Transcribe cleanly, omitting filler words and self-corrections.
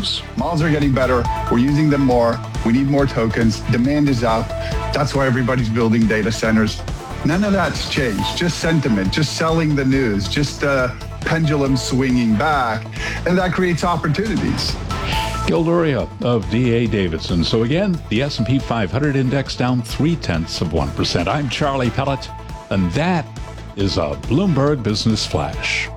news. Models are getting better. We're using them more. We need more tokens. Demand is up. That's why everybody's building data centers. None of that's changed. Just sentiment, just selling the news, just pendulum swinging back. And that creates opportunities. Gil Luria of D.A. Davidson. So again, the S&P 500 index down 0.3%. I'm Charlie Pellet, and that is a Bloomberg Business Flash.